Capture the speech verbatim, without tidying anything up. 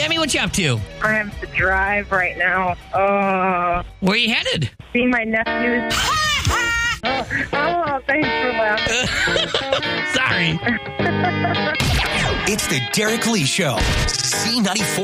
Tammy, what you up to? I have to drive right now. Oh, Where are you headed? see my nephews. oh, oh, thanks for laughing. Sorry. It's the Derek Lee Show. C ninety-four.